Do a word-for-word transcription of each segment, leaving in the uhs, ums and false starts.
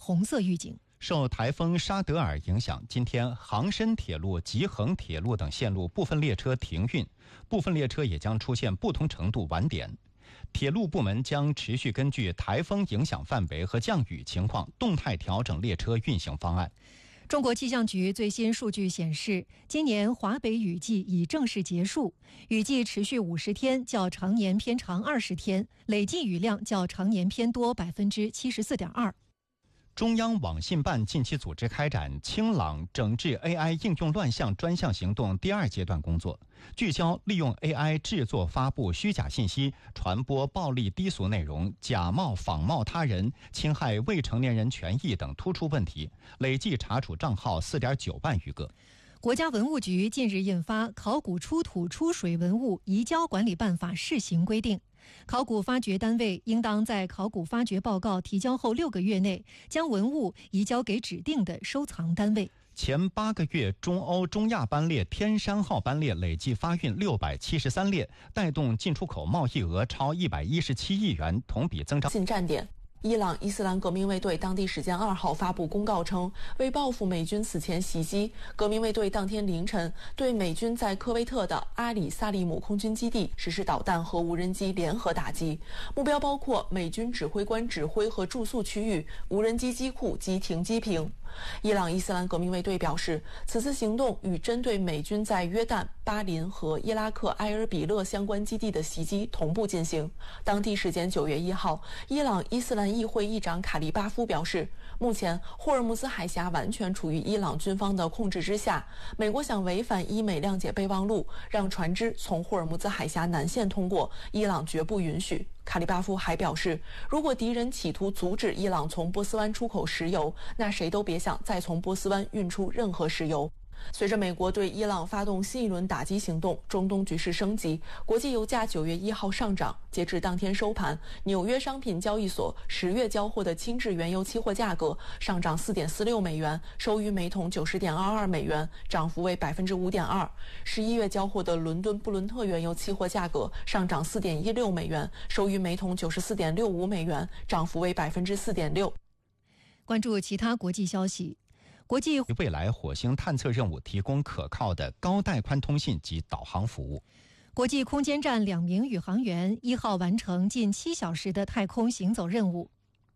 红色预警。 受台风沙德尔影响，今天杭深铁路、吉恒铁路等线路部分列车停运，部分列车也将出现不同程度晚点。铁路部门将持续根据台风影响范围和降雨情况，动态调整列车运行方案。 中国气象局最新数据显示，今年华北雨季已正式结束，雨季持续五十天，较常年偏长二十天，累计雨量较常年偏多百分之七十四点二。 中央网信办近期组织开展清朗整治 A I 应用乱象专项行动第二阶段工作，聚焦利用 A I 制作发布虚假信息、传播暴力低俗内容、假冒仿冒他人、侵害未成年人权益等突出问题，累计查处账号 四点九万余个。 国家文物局近日印发《考古出土出水文物移交管理办法（试行）》规定，考古发掘单位应当在考古发掘报告提交后六个月内，将文物移交给指定的收藏单位。 前八个月，中欧中亚班列天山号班列累计发运六百七十三列，带动进出口贸易额超一百一十七亿元，同比增长。 新站点。伊朗伊斯兰革命卫队当地时间二号发布公告称，为报复美军此前袭击，革命卫队当天凌晨对美军在科威特的阿里萨利姆空军基地实施导弹和无人机联合打击，目标包括美军指挥官指挥和住宿区域、无人机机库及停机坪。伊朗伊斯兰革命卫队表示，此次行动与针对美军在约旦、巴林和伊拉克埃尔比勒相关基地的袭击同步进行。当地时间九月一号，伊朗伊斯兰议会议长卡利巴夫表示，目前霍尔木兹海峡完全处于伊朗军方的控制之下，美国想违反伊美谅解备忘录，让船只从霍尔木兹海峡南线通过，伊朗绝不允许。卡利巴夫还表示，如果敌人企图阻止伊朗从波斯湾出口石油，那谁都别想再从波斯湾运出任何石油。随着美国对伊朗发动新一轮打击行动，中东局势升级，国际油价九月一号上涨。截至当天收盘，纽约商品交易所十月交货的轻质原油期货价格上涨四点四六美元，收于每桶九十点二二美元，涨幅为百分之五点二。十一月交货的伦敦布伦特原油期货价格上涨四点一六美元，收于每桶九十四点六五美元，涨幅为百分之四点六。 关注其他国际消息。国际未来火星探测任务提供可靠的高带宽通信及导航服务。 国际空间站两名宇航员一号完成近七小时的太空行走任务。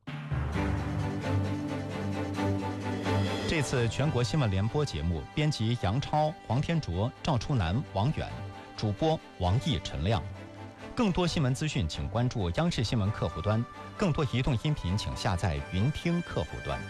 这次全国新闻联播节目，编辑杨超、黄天卓、赵初南、王远，主播王毅、陈亮。更多新闻资讯，请关注央视新闻客户端；更多移动音频，请下载云听客户端。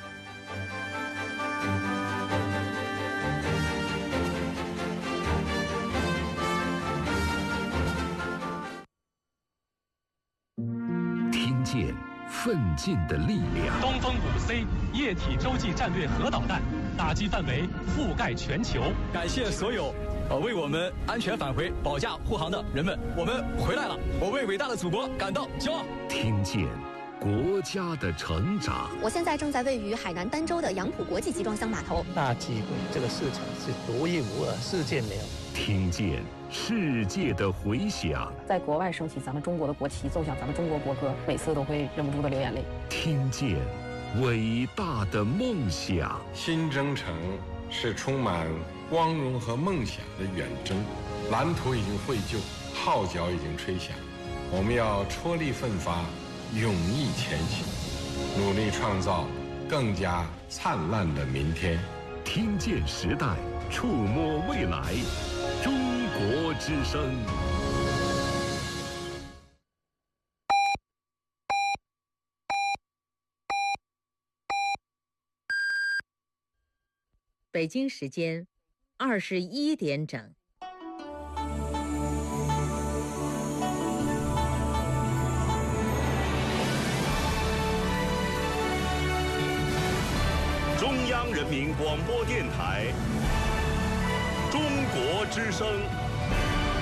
听见奋进的力量。 东风五 C 液体洲际战略核导弹打击范围覆盖全球。 感谢所有呃为我们安全返回保驾护航的人们，我们回来了，我为伟大的祖国感到骄傲。 听见国家的成长。 我现在正在位于海南儋州的杨浦国际集装箱码头。 大机会，这个市场是独一无二，世界没有。 听见世界的回响， 在国外升起咱们中国的国旗，奏响咱们中国国歌，每次都会忍不住的流眼泪。 听见伟大的梦想。 新征程是充满光荣和梦想的远征，蓝图已经绘就，号角已经吹响，我们要踔厉奋发，勇毅前行，努力创造更加灿烂的明天。 听见时代，触摸未来，中国之声。 北京时间二十一点整。 中央人民广播电台，中国之声。